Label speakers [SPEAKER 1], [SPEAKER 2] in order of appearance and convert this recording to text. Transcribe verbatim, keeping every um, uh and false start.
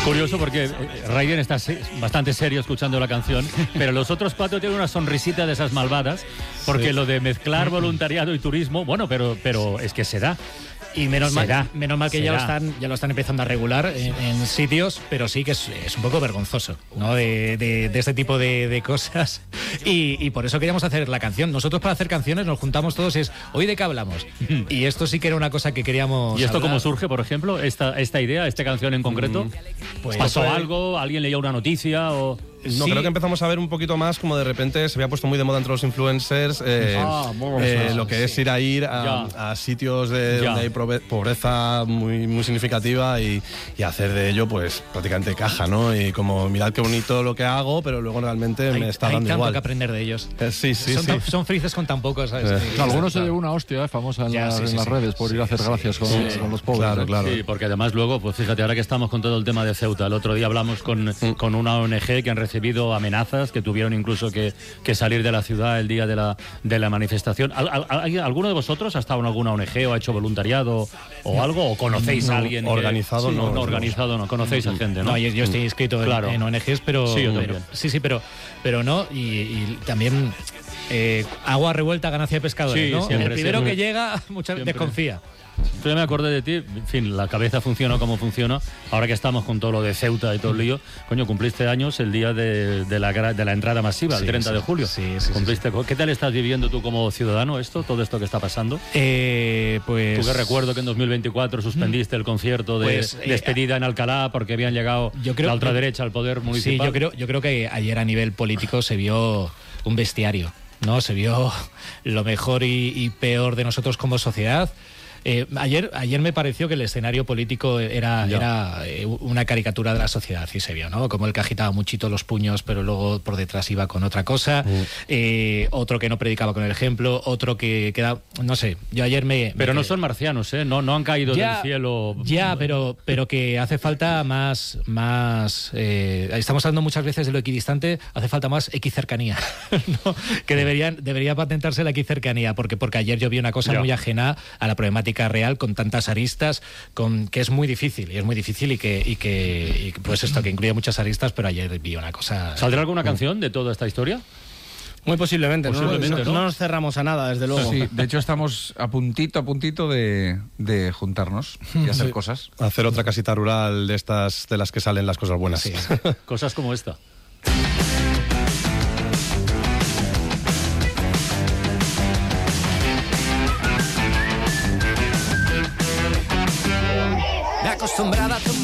[SPEAKER 1] Curioso porque Raiden está bastante serio escuchando la canción, pero los otros cuatro tienen una sonrisita de esas malvadas, porque sí. Lo de mezclar voluntariado y turismo, bueno, pero, pero es que se da.
[SPEAKER 2] Y menos
[SPEAKER 1] Será,
[SPEAKER 2] mal, menos mal que ya lo, están, ya lo están empezando a regular en, en sitios, pero sí que es, es un poco vergonzoso, ¿no? De, de, de este tipo de, de cosas. Y, y por eso queríamos hacer la canción. Nosotros para hacer canciones nos juntamos todos, es ¿hoy de qué hablamos? Y esto sí que era una cosa que queríamos.
[SPEAKER 1] ¿Y esto
[SPEAKER 2] hablar.
[SPEAKER 1] Cómo surge, por ejemplo, esta, esta idea, esta canción en concreto? Pues, ¿pasó pues, algo? ¿Alguien leía una noticia? O...
[SPEAKER 3] No,
[SPEAKER 2] sí.
[SPEAKER 3] Creo que empezamos a ver un poquito más como de repente se había puesto muy de moda entre los influencers eh, ah, eh, lo que sí. es ir a ir a, a sitios de donde hay pobreza muy, muy significativa y, y hacer de ello pues prácticamente caja, ¿no? Y como mirad qué bonito lo que hago, pero luego realmente
[SPEAKER 2] hay,
[SPEAKER 3] me está
[SPEAKER 2] hay
[SPEAKER 3] dando
[SPEAKER 2] tanto
[SPEAKER 3] igual.
[SPEAKER 2] que aprender de ellos.
[SPEAKER 3] Eh, sí, sí,
[SPEAKER 2] son,
[SPEAKER 3] sí.
[SPEAKER 2] Tan, son felices con tan poco, ¿sabes?
[SPEAKER 3] Eh.
[SPEAKER 4] Sí, algunos se llevó una hostia eh, famosa en,
[SPEAKER 2] ya,
[SPEAKER 4] la,
[SPEAKER 2] sí,
[SPEAKER 4] en
[SPEAKER 2] sí,
[SPEAKER 4] las
[SPEAKER 2] sí,
[SPEAKER 4] redes por
[SPEAKER 2] sí,
[SPEAKER 4] ir a hacer
[SPEAKER 2] sí,
[SPEAKER 4] gracias
[SPEAKER 2] sí,
[SPEAKER 4] con,
[SPEAKER 2] sí,
[SPEAKER 4] con los pobres.
[SPEAKER 3] Claro,
[SPEAKER 4] ¿eh?
[SPEAKER 3] claro.
[SPEAKER 1] Sí, porque además luego, pues fíjate, ahora que estamos con todo el tema de Ceuta, el otro día hablamos con, mm. con una O N G que han recibido amenazas, que tuvieron incluso que, que salir de la ciudad el día de la, de la manifestación. ¿Al, al, ¿Alguno de vosotros ha estado en alguna O N G o ha hecho voluntariado o algo? ¿O conocéis
[SPEAKER 3] no,
[SPEAKER 1] a alguien?
[SPEAKER 3] Organizado
[SPEAKER 1] que,
[SPEAKER 3] no,
[SPEAKER 1] sí, no, no. Organizado no. Conocéis a gente, ¿no?
[SPEAKER 2] No, yo, yo estoy inscrito en,
[SPEAKER 1] claro.
[SPEAKER 2] en O N Ges, pero...
[SPEAKER 1] Sí, yo
[SPEAKER 2] pero, sí, sí, pero, pero no. Y, y también eh, agua revuelta, ganancia de pescadores,
[SPEAKER 1] sí,
[SPEAKER 2] ¿no?
[SPEAKER 1] Siempre,
[SPEAKER 2] el primero
[SPEAKER 1] siempre.
[SPEAKER 2] que llega, muchas desconfía.
[SPEAKER 1] Yo ya me acordé de ti, en fin, la cabeza funciona como funciona. Ahora que estamos con todo lo de Ceuta y todo el lío, coño, cumpliste años el día de, de, la, de la entrada masiva, sí, el treinta
[SPEAKER 2] sí,
[SPEAKER 1] de julio.
[SPEAKER 2] Sí, sí,
[SPEAKER 1] cumpliste,
[SPEAKER 2] sí, sí.
[SPEAKER 1] ¿Qué tal estás viviendo tú como ciudadano esto, todo esto que está pasando?
[SPEAKER 2] Eh, pues...
[SPEAKER 1] Tú que recuerdo que en dos mil veinticuatro suspendiste el concierto de pues, eh, despedida en Alcalá porque habían llegado yo creo, la ultraderecha al poder municipal.
[SPEAKER 2] Sí, yo creo, yo creo que ayer a nivel político se vio un bestiario, ¿no? Se vio lo mejor y, y peor de nosotros como sociedad. Eh, ayer, ayer me pareció que el escenario político era, era eh, una caricatura de la sociedad, y se vio, ¿no? Como el que agitaba muchito los puños, pero luego por detrás iba con otra cosa, mm. eh, otro que no predicaba con el ejemplo, otro que queda, no sé, yo ayer me...
[SPEAKER 1] Pero
[SPEAKER 2] me
[SPEAKER 1] no son marcianos, ¿eh? No, no han caído ya, del cielo...
[SPEAKER 2] Ya, pero, pero que hace falta más... más eh, estamos hablando muchas veces de lo equidistante, hace falta más equicercanía, ¿no? Que deberían, debería patentarse la equicercanía, porque, porque ayer yo vi una cosa ya. muy ajena a la problemática real con tantas aristas, con que es muy difícil y es muy difícil y que y que y pues esto que incluye muchas aristas, pero ayer vi una cosa.
[SPEAKER 1] ¿Saldrá alguna canción de toda esta historia?
[SPEAKER 5] Muy posiblemente,
[SPEAKER 1] posiblemente
[SPEAKER 5] no,
[SPEAKER 1] ¿no?
[SPEAKER 5] no nos cerramos a nada, desde luego.
[SPEAKER 4] Sí, de hecho estamos a puntito, a puntito de, de juntarnos y hacer sí. cosas.
[SPEAKER 3] Hacer otra casita rural de estas de las que salen las cosas buenas.
[SPEAKER 2] Sí.
[SPEAKER 1] Cosas como esta.